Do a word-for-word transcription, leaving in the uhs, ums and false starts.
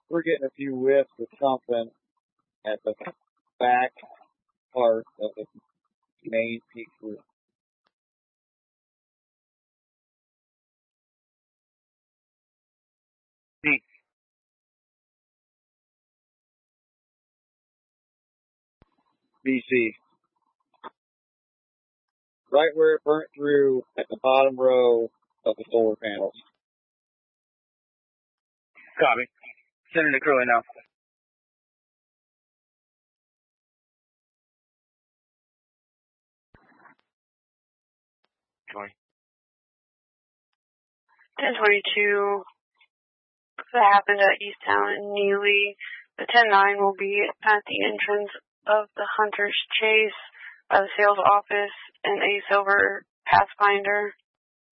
we're getting a few whiffs of something at the back part of the main peak roof. Peak. B C. Right where it burnt through at the bottom row of the solar panels. Copy. Sending the crew in now. Twenty. ten twenty-two. That happened at Easttown and Neely. The ten nine will be at the entrance of the Hunter's Chase by the sales office and a silver Pathfinder.